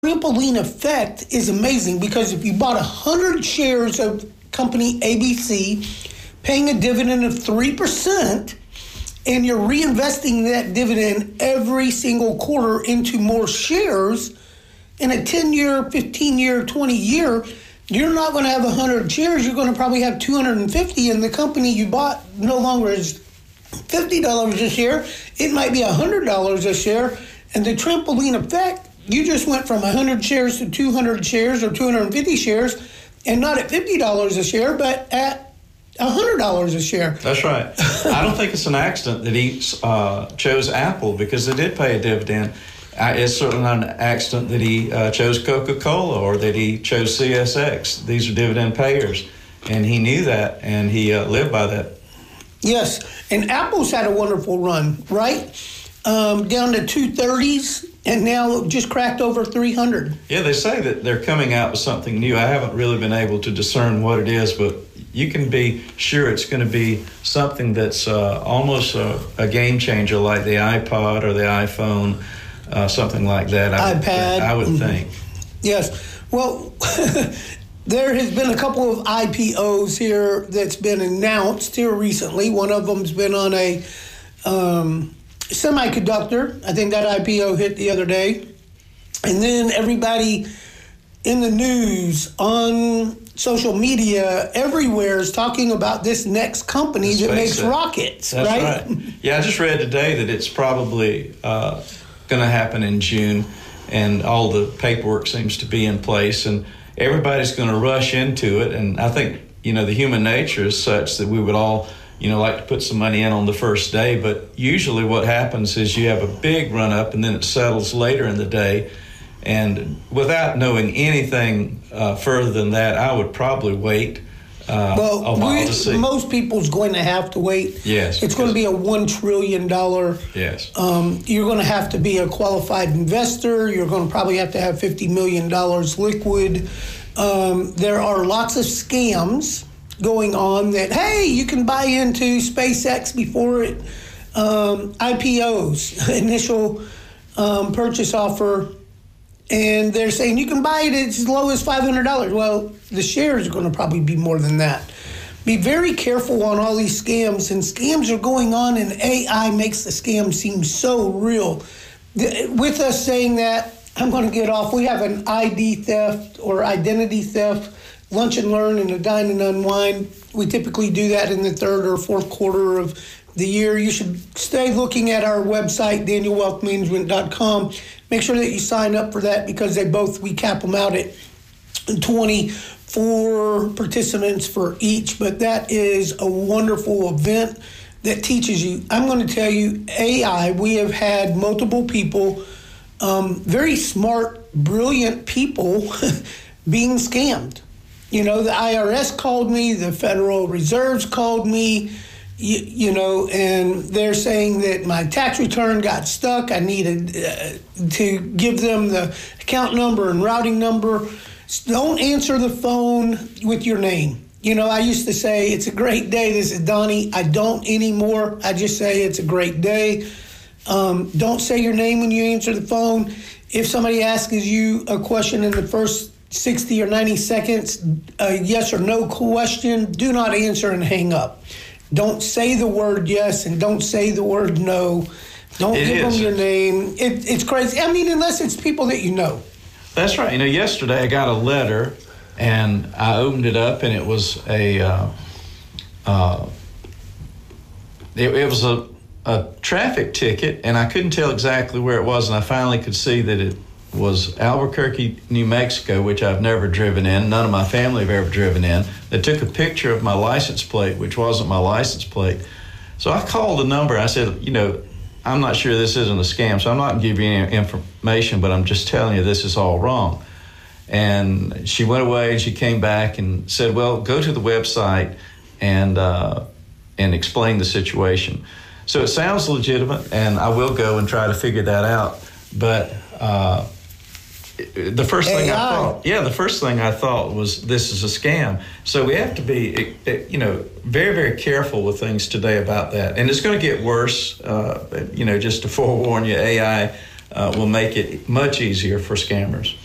trampoline effect is amazing because if you bought 100 shares of company ABC, paying a dividend of 3%, and you're reinvesting that dividend every single quarter into more shares in a 10-year, 15-year, 20-year, you're not going to have 100 shares. You're going to probably have 250, and the company you bought no longer is $50 a share. It might be $100 a share, and the trampoline effect, you just went from 100 shares to 200 shares or 250 shares, and not at $50 a share, but at $100 a share. That's right. I don't think it's an accident that he chose Apple because they did pay a dividend. It's certainly not an accident that he chose Coca-Cola or that he chose CSX. These are dividend payers, and he knew that, and he lived by that. Yes, and Apple's had a wonderful run, right? Down to 230s, and now just cracked over 300. Yeah, they say that they're coming out with something new. I haven't really been able to discern what it is, but you can be sure it's going to be something that's almost a game changer, like the iPod or the iPhone, something like that. iPad. I would think. Yes. Well, there has been a couple of IPOs here that's been announced here recently. One of them's been on a semiconductor. I think that IPO hit the other day. And then everybody in the news, on social media, everywhere is talking about this next company that makes rockets, That's right? Yeah, I just read today that it's probably going to happen in June, and all the paperwork seems to be in place, and everybody's going to rush into it. And I think, the human nature is such that we would all, like to put some money in on the first day, but usually what happens is you have a big run up and then it settles later in the day. And without knowing anything further than that, I would probably wait a while to see. Most people's going to have to wait. Yes. It's going to be a $1 trillion. Yes. You're going to have to be a qualified investor. You're going to probably have to have $50 million liquid. There are lots of scams going on that, hey, you can buy into SpaceX before it IPOs, initial purchase offer. And they're saying you can buy it as low as $500. Well, the shares are going to probably be more than that. Be very careful on all these scams. And scams are going on, and AI makes the scam seem so real. With us saying that, I'm going to get off. We have an ID theft or identity theft, lunch and learn, and a dine and unwind. We typically do that in the third or fourth quarter of the year. You should stay looking at our website, danielwealthmanagement.com. Make sure that you sign up for that because we cap them out at 24 participants for each. But that is a wonderful event that teaches you. I'm going to tell you, AI, we have had multiple people, very smart, brilliant people being scammed. The IRS called me, the Federal Reserve's called me, and they're saying that my tax return got stuck. I needed to give them the account number and routing number. Don't answer the phone with your name. I used to say, it's a great day. This is Donnie. I don't anymore. I just say it's a great day. Don't say your name when you answer the phone. If somebody asks you a question in the first 60 or 90 seconds, a yes or no question, do not answer and hang up. Don't say the word yes and don't say the word no. Don't give them your name. It's crazy. Unless it's people that you know. That's right. Yesterday I got a letter and I opened it up and it was it was a traffic ticket, and I couldn't tell exactly where it was, and I finally could see that it was Albuquerque, New Mexico, which I've never driven in. None of my family have ever driven in. They took a picture of my license plate, which wasn't my license plate. So I called the number. I said, I'm not sure this isn't a scam, so I'm not going to give you any information, but I'm just telling you this is all wrong. And she went away and she came back and said, well, go to the website and explain the situation. So it sounds legitimate, and I will go and try to figure that out. But the first thing I thought was this is a scam. So we have to be, very, very careful with things today about that. And it's going to get worse. Just to forewarn you, AI will make it much easier for scammers.